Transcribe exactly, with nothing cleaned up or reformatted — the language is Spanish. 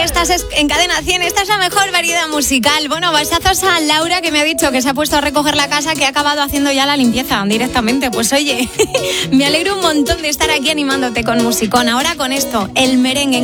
estás en Cadena cien, esta es la mejor variedad musical. Bueno, besazos a Laura, que me ha dicho que se ha puesto a recoger la casa, que ha acabado haciendo ya la limpieza directamente. Pues oye, me alegro un montón de estar aquí animándote con musicón. Ahora con esto, el merengue.